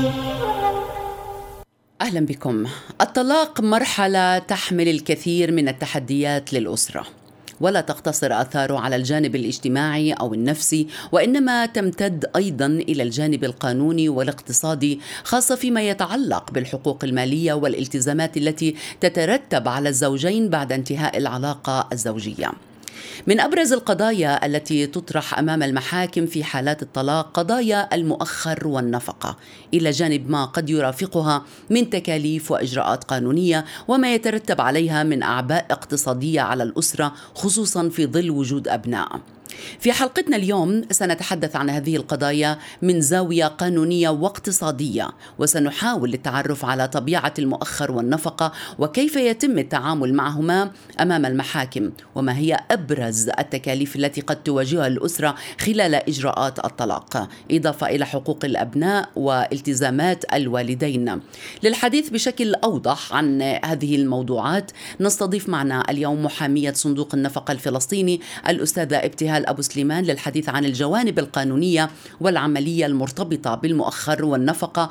أهلا بكم. الطلاق مرحلة تحمل الكثير من التحديات للأسرة، ولا تقتصر آثاره على الجانب الاجتماعي أو النفسي، وإنما تمتد أيضا إلى الجانب القانوني والاقتصادي، خاصة فيما يتعلق بالحقوق المالية والالتزامات التي تترتب على الزوجين بعد انتهاء العلاقة الزوجية. من أبرز القضايا التي تطرح أمام المحاكم في حالات الطلاق قضايا المؤخر والنفقة، إلى جانب ما قد يرافقها من تكاليف وإجراءات قانونية وما يترتب عليها من أعباء اقتصادية على الأسرة، خصوصا في ظل وجود أبناء. في حلقتنا اليوم سنتحدث عن هذه القضايا من زاوية قانونية واقتصادية، وسنحاول التعرف على طبيعة المؤخر والنفقة وكيف يتم التعامل معهما أمام المحاكم، وما هي أبرز التكاليف التي قد تواجهها الأسرة خلال إجراءات الطلاق، إضافة إلى حقوق الأبناء والتزامات الوالدين. للحديث بشكل أوضح عن هذه الموضوعات نستضيف معنا اليوم محامية صندوق النفقة الفلسطيني الأستاذة ابتهال أبو سليمان للحديث عن الجوانب القانونية والعملية المرتبطة بالمؤخر والنفقة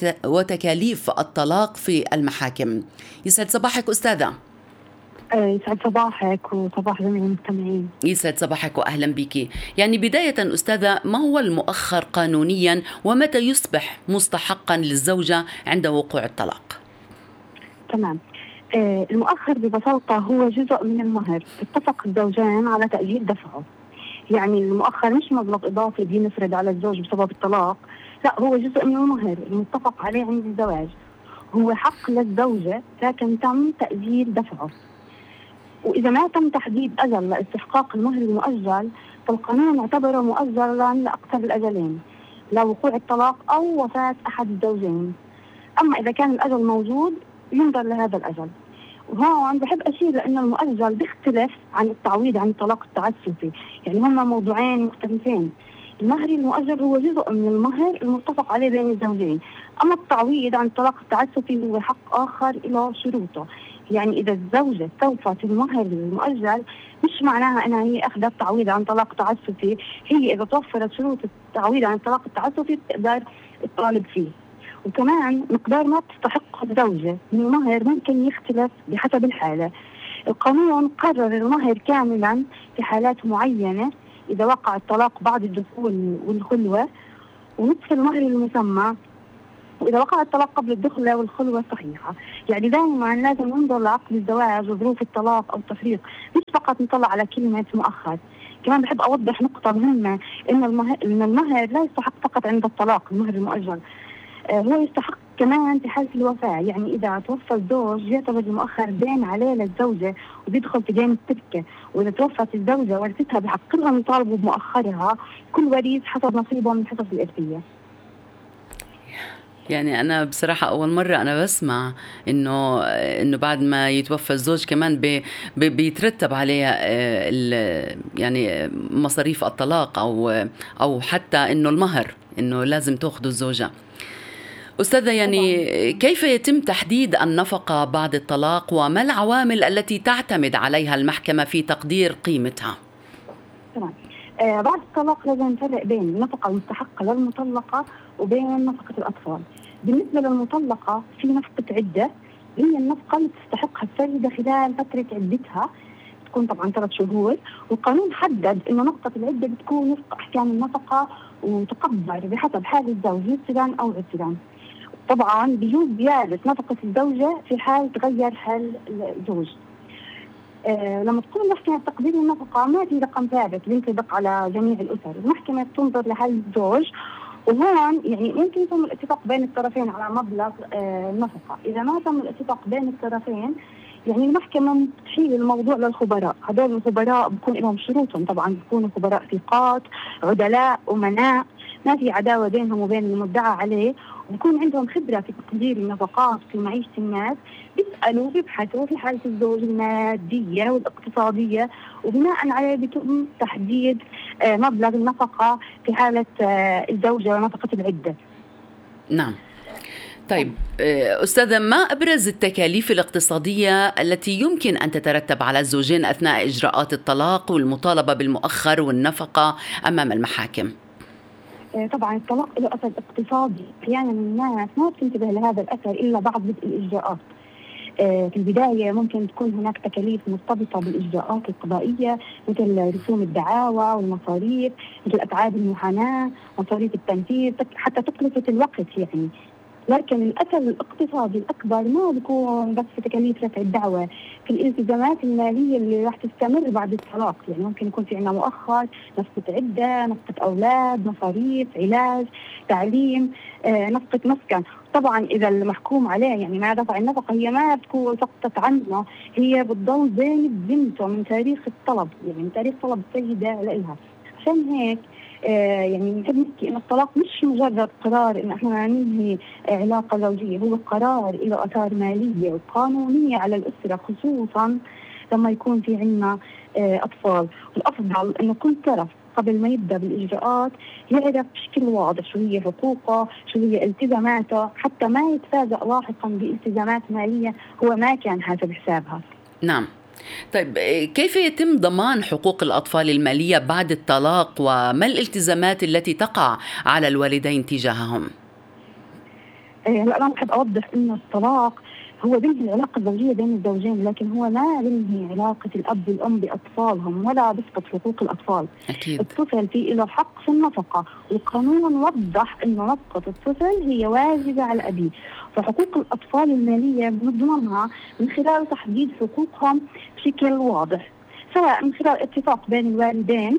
وتكاليف الطلاق في المحاكم. يسعد صباحك أستاذة. يسعد صباحك وصباح جميع المستمعين. يسعد صباحك وأهلا بك. يعني بداية أستاذة، ما هو المؤخر قانونيا ومتى يصبح مستحقا للزوجة عند وقوع الطلاق؟ تمام. المؤخر ببساطة هو جزء من المهر اتفق الزوجان على تأجيل دفعه. يعني المؤخر مش مبلغ إضافي بينفرض على الزوج بسبب الطلاق، لا، هو جزء من المهر المتفق عليه عند الزواج. هو حق للزوجة لكن تم تأجيل دفعه، وإذا ما تم تحديد أجل لاستحقاق المهر المؤجل فالقانون يعتبره مؤجلا لأكثر الأجلين، لوقوع الطلاق أو وفاة أحد الزوجين. أما إذا كان الأجل موجود ينظر لهذا الأجل. وهون بحب أشير لأن المؤجل بيختلف عن التعويض عن الطلاق التعسفي، يعني هما موضوعين مختلفين. المهر المؤجل هو جزء من المهر المتفق عليه بين الزوجين، أما التعويض عن الطلاق التعسفي هو حق آخر له شروطه. يعني إذا الزوجة استوفت المهر المؤجل مش معناها أنها هي أخذت تعويض عن طلاق تعسفي، هي إذا توفرت شروط التعويض عن الطلاق التعسفي تقدر تطالب فيه. وكمان مقدار ما تستحق الزوجة من المهر ممكن يختلف بحسب الحالة. القانون قرر المهر كاملا في حالات معينة إذا وقع الطلاق بعد الدخول والخلوة، ونصف المهر المسمى وإذا وقع الطلاق قبل الدخلة والخلوة الصحيحة. يعني دائما لازم ننظر لعقد الزواج وظروف الطلاق أو التفريق، مش فقط نطلع على كلمة مؤخر. كمان بحب أوضح نقطة مهمة، إن المهر لا يستحق فقط عند الطلاق، المهر المؤجل هو يستحق كمان في حالة الوفاة. يعني إذا توفى الزوج يعتبر المؤخر دين عليه للزوجة وبيدخل في دين التركة، وإذا توفت الزوجة ورثتها بحق لهم يطالبوا بمؤخرها، كل وريث حسب نصيبه من حصص الإرثية. يعني أنا بصراحة أول مرة أنا بسمع إنه بعد ما يتوفى الزوج كمان بيترتب عليها يعني مصاريف الطلاق أو حتى إنه المهر إنه لازم تأخذه الزوجة. أستاذة، يعني كيف يتم تحديد النفقة بعد الطلاق، وما العوامل التي تعتمد عليها المحكمة في تقدير قيمتها؟ تمام. بعد الطلاق لازم نفرق بين النفقة المستحقة للمطلقة وبين نفقة الأطفال. بالنسبة للمطلقة في نفقة عدة، هي النفقة اللي تستحقها السيدة خلال فترة عدتها، تكون طبعا 3 شهور، والقانون حدد إنه نقطة العدة بتكون وفق أحكام النفقة وتقدر بحسب حال الزوج يسرا أو عسرا. طبعا بيجوز زيادة نفقة الزوجة في حال تغير حال الزوج. لما تكون المحكمة تقدير النفقة ما في رقم ثابت بينطبق على جميع الأسر، المحكمة تنظر لحال الزوج، وهون يعني ممكن يتم الاتفاق بين الطرفين على مبلغ النفقة. إذا ما تم الاتفاق بين الطرفين يعني المحكمة تحيل الموضوع للخبراء. هذول الخبراء بيكون لهم شروطهم، طبعا بيكونوا خبراء ثقات، عدلاء، أمناء، ما في عداوة بينهم وبين المدعى عليه، وبيكون عندهم خبرة في تقدير النفقات في معيشة الناس. بيسألوا بيبحثوا في حالة الزوج المادية والاقتصادية، وبناء عليه بيتم تحديد مبلغ النفقة في حالة الزوجة ونفقة العدة. نعم. طيب أستاذة، ما أبرز التكاليف الاقتصادية التي يمكن أن تترتب على الزوجين أثناء إجراءات الطلاق والمطالبة بالمؤخر والنفقة أمام المحاكم؟ طبعا الطلاق له أثر اقتصادي، أحيانا الناس ما بتنتبه لهذا الأثر إلا بعد بدء الإجراءات. في البداية ممكن تكون هناك تكاليف مرتبطة بالإجراءات القضائية مثل رسوم الدعاوى والمصاريف، مثل أتعاب المحاماة، مصاريف التنفيذ، حتى تكلفة الوقت يعني. لكن الأثر الاقتصادي الأكبر ما بيكون بس في تكاليف رفع الدعوة، في الالتزامات المالية اللي راح تستمر بعد الطلاق. يعني ممكن يكون في عنا مؤخر، نفقة عدة، نفقة أولاد، مصاريف، علاج، تعليم، نفقة مسكن. طبعا إذا المحكوم عليه يعني ما دفع النفقة، هي ما بتكون سقطت عنه، هي بتضل بين بنته من تاريخ الطلب، يعني من تاريخ طلب السيدة لإلها. عشان هيك يعني نحب نحكي إن الطلاق مش مجرد قرار إن إحنا ننهي علاقة زوجية، هو قرار له آثار مالية وقانونية على الأسرة، خصوصا لما يكون في عنا أطفال. الأفضل إنه كل طرف قبل ما يبدأ بالإجراءات يعرف بشكل واضح شو هي حقوقه، شو هي التزاماته، حتى ما يتفاجأ لاحقا بالتزامات مالية هو ما كان حاسب حسابها. نعم. طيب كيف يتم ضمان حقوق الأطفال المالية بعد الطلاق، وما الالتزامات التي تقع على الوالدين تجاههم؟ لا، أنا بحب أوضح إنه الطلاق هو بينهي العلاقة الزوجية بين الزوجين، لكن هو ما بينهي علاقة الأب والأم بأطفالهم ولا بيسقط حقوق الأطفال. أكيد. الطفل فيه له حق في النفقة، والقانون وضح إنه نفقة الطفل هي واجبة على أبيه. فحقوق الأطفال المالية بنضمنها من خلال تحديد حقوقهم بشكل واضح، سواء من خلال اتفاق بين الوالدين،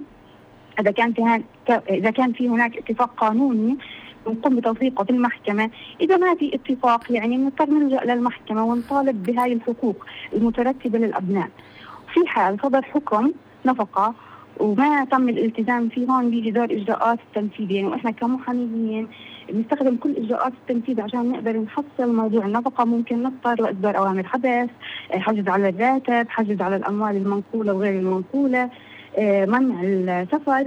إذا كان في هناك اتفاق قانوني ونقوم بتوثيقه في المحكمة. إذا ما في اتفاق يعني نضطر نلجأ للمحكمة ونطالب بهاي الحقوق المترتبة للأبناء. في حال صدر حكم نفقة وما تم الالتزام فيه، هون بيجي دور إجراءات التنفيذ. يعني وإحنا كمحاميين بنستخدم كل إجراءات التنفيذ عشان نقدر نحصل موضوع النفقة. ممكن نضطر إصدار أوامر حبس، حجز على الراتب، حجز على الأموال المنقولة وغير المنقولة، منع السفر.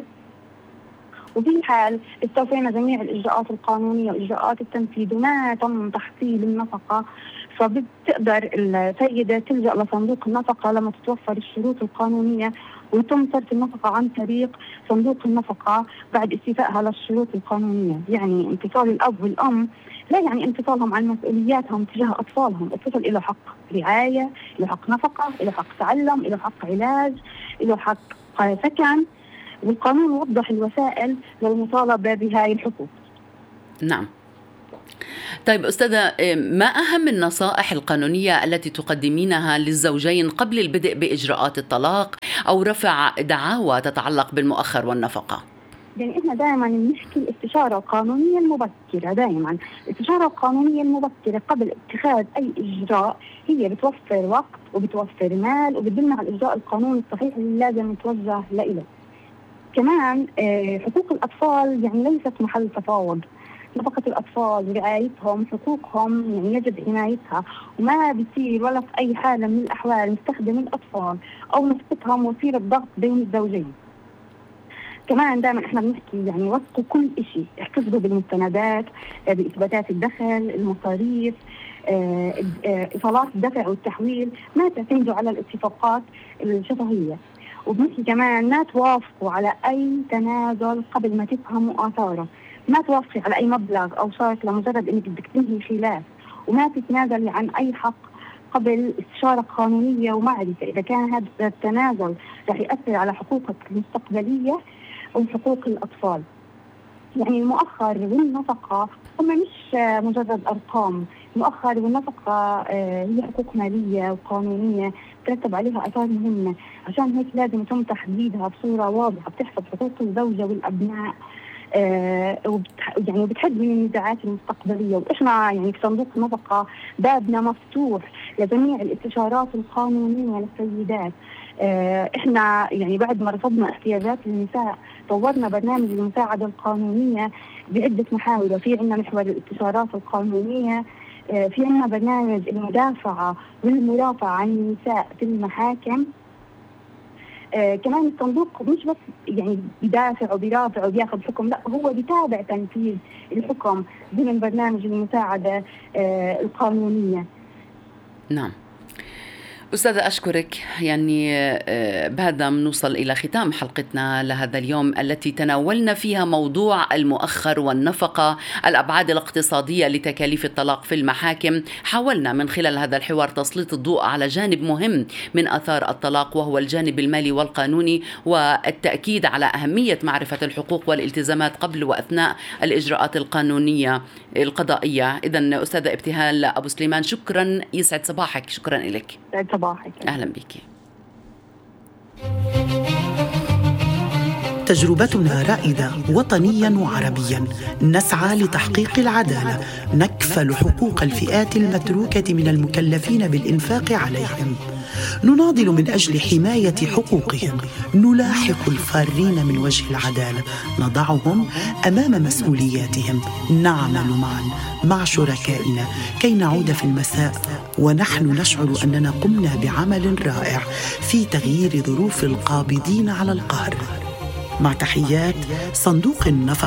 وفي حال استوفينا جميع الإجراءات القانونية وإجراءات التنفيذ وما تم تحصيل النفقة، فبتقدر السيدة تلجأ لصندوق النفقة لما تتوفر الشروط القانونية، ويتم صرف النفقة عن طريق صندوق النفقة بعد استيفائها للشروط القانونية. يعني انفصال الأب والأم لا يعني انفصالهم عن مسؤولياتهم تجاه أطفالهم. الطفل له حق رعاية، له حق نفقة، له حق تعلم، له حق علاج، له حق سكن، والقانون وضح الوسائل للمطالبة بهاي الحقوق. نعم. طيب أستاذة، ما أهم النصائح القانونية التي تقدمينها للزوجين قبل البدء بإجراءات الطلاق أو رفع دعاوى تتعلق بالمؤخر والنفقة؟ يعني إحنا دائما بنحكي الاستشارة القانونية المبكرة. دائما الاستشارة القانونية المبكرة قبل اتخاذ أي إجراء هي بتوفر وقت وبتوفر مال وبتدلنا على الإجراء القانوني الصحيح اللي لازم نتوجه لإله. كمان حقوق الأطفال يعني ليست محل تفاوض. نفقة الأطفال ورعايتهم حقوقهم يعني يجب حمايتها، وما بيصير ولا في أي حالة من الأحوال نستخدم الأطفال أو نسقطهم وسيلة ضغط بين الزوجين. كمان دائما احنا بنحكي يعني وثقوا كل شيء، احتفظوا بالمستندات، بإثباتات الدخل، المصاريف، إيصالات الدفع والتحويل، ما تعتمدوا على الاتفاقات الشفهية. وبنحكي كمان ما توافقوا على أي تنازل قبل ما تفهموا آثاره. ما توافقي على أي مبلغ أو شرط لمجرد إنك بدك تنهي خلاف، وما تتنازلي عن أي حق قبل استشارة قانونية ومعرفة إذا كان هذا التنازل رح يأثر على حقوقك المستقبلية أو حقوق الأطفال. يعني المؤخر والنفقة هم مش مجرد أرقام. المؤخر والنفقة هي حقوق مالية وقانونية ترتب عليها آثار مهمة، عشان هيك لازم يتم تحديدها بصورة واضحة بتحفظ حقوق الزوجة والأبناء، يعني بتحد من النزاعات المستقبلية. وإحنا يعني في صندوق النفقة بابنا مفتوح لجميع الاستشارات القانونية للسيدات. إحنا يعني بعد ما رفضنا احتياجات النساء طورنا برنامج المساعدة القانونية بعدة محاور. في عنا محور الاستشارات القانونية، في عنا برنامج المدافعة والمرافعة عن النساء في المحاكم. كمان الصندوق مش بس يعني بيدافع وبيرافع وبياخذ حكم، لا هو بيتابع تنفيذ الحكم ضمن برنامج المساعدة القانونية. نعم. أستاذة أشكرك. بهذا بنوصل إلى ختام حلقتنا لهذا اليوم، التي تناولنا فيها موضوع المؤخر والنفقة، الأبعاد الاقتصادية لتكاليف الطلاق في المحاكم. حاولنا من خلال هذا الحوار تسليط الضوء على جانب مهم من آثار الطلاق، وهو الجانب المالي والقانوني، والتأكيد على أهمية معرفة الحقوق والالتزامات قبل وأثناء الإجراءات القانونية القضائية. إذن أستاذة ابتهال أبو سليمان، شكرا، يسعد صباحك. شكرا لك. صباحك. أهلا بك. تجربتنا رائدة وطنيا وعربيا، نسعى لتحقيق العدالة، نكفل حقوق الفئات المتروكة من المكلفين بالإنفاق عليهم، نناضل من أجل حماية حقوقهم، نلاحق الفارين من وجه العدالة، نضعهم أمام مسؤولياتهم، نعمل معا مع شركائنا كي نعود في المساء ونحن نشعر أننا قمنا بعمل رائع في تغيير ظروف القابضين على القهر. مع تحيات صندوق النفقة